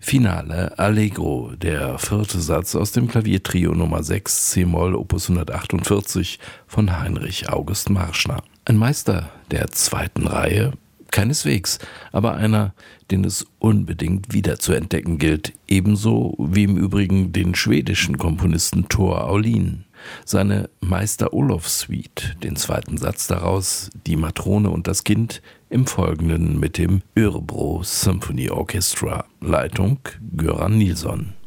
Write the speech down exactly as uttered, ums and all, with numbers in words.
Finale Allegro, der vierte Satz aus dem Klaviertrio Nummer sechs c-Moll Opus hundertachtundvierzig von Heinrich August Marschner. Ein Meister der zweiten Reihe? Keineswegs, aber einer, den es unbedingt wiederzuentdecken gilt, ebenso wie im Übrigen den schwedischen Komponisten Tor Aulin. Seine Meister-Olof-Suite, den zweiten Satz daraus, die Matrone und das Kind, im Folgenden mit dem Örebro Symphony Orchestra. Leitung Göran Nilsson.